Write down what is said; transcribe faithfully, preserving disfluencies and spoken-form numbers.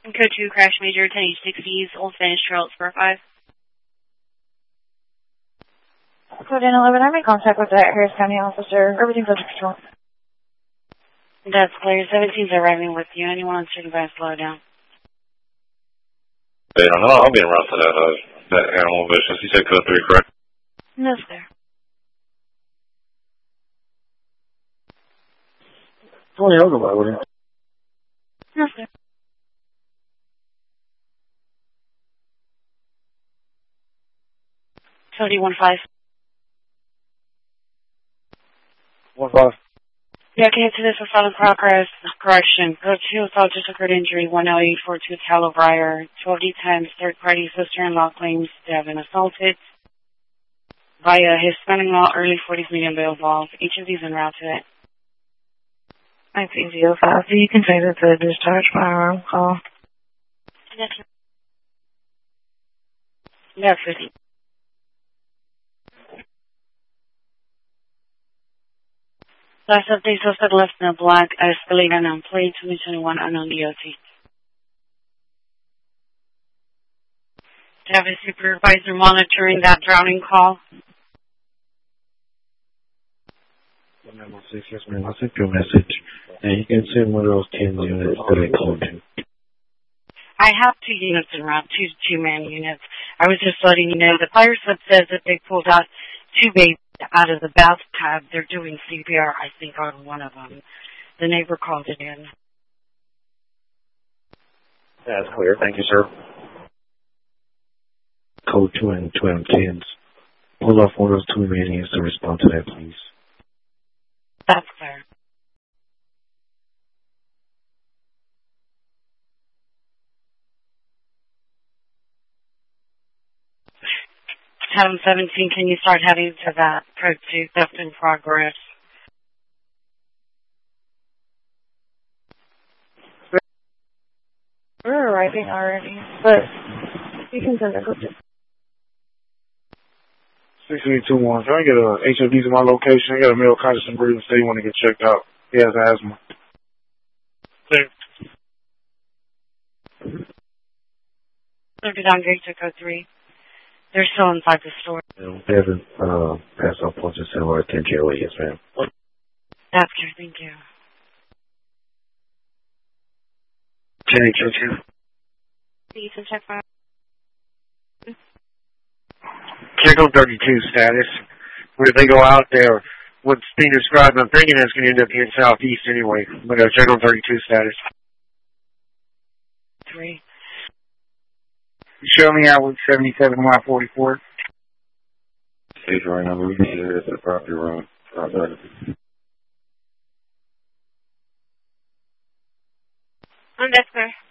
Code two, crash major, ten H sixties, Old Spanish Trail, Spur five. Code in eleven, I'm in contact with that Harris County officer. Everything's under control. That's clear. seventeen's arriving with you. Anyone on student by slow down? Hey, I don't know. I'll be around to that, uh, that animal vicious. You said code three, correct? That's clear. Tony, I'll go by with him. That's clear. Cody one five. One five. Yeah, connect to this with silent progress. Correction. Code two, assault just occurred injury, one L eight four two Tallow Briar. twelve D times third party sister-in-law claims to have been assaulted via Hispanic-law early forties medium bail involved. Each of these en route to it. nineteen oh five, so you can say that the discharge firearm call. Yeah, fifty. Last update, suspect left in a black Escalade unknown plate, twenty twenty-one unknown D O T. Do you have a supervisor monitoring that drowning call? Number six, yes, ma'am. I'll send you a message. And you can send one of those ten units that I called you. I have two units in route, two two-man units. I was just letting you know. The fire sub says that they pulled out two babies out of the bathtub. They're doing C P R, I think, on one of them. The neighbor called it in. That's clear. Thank you, sir. Code two and two M tens. Pull off one of those two remaining to respond to that, please. That's clear. Town seventeen, can you start heading to that code two, theft in progress? We're arriving already, but you can send it. six eight two one. Can I get a H O D to my location? I got a male conscious and breathing state. Want to get checked out. He has asthma. Clear. Clear down gate to code three. They're still inside the store. They haven't uh, passed off points of cell or ten K O A, yes, ma'am. That's clear, thank you. ten H O two. You can check my... Check on thirty-two status. When they go out there, what's being described, I'm thinking it's going to end up here in southeast anyway. But uh, check on thirty-two status. Three. Show me out with seventy-seven Y forty-four. Stage right number, we need to hit the property room. Oh, that's clear.